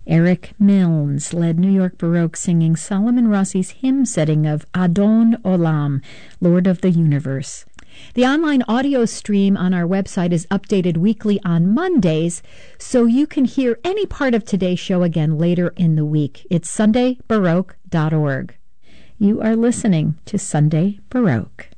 Eric Milnes led New York Baroque singing Solomon Rossi's hymn setting of Adon Olam, Lord of the Universe. The online audio stream on our website is updated weekly on Mondays, so you can hear any part of today's show again later in the week. It's sundaybaroque.org. You are listening to Sunday Baroque.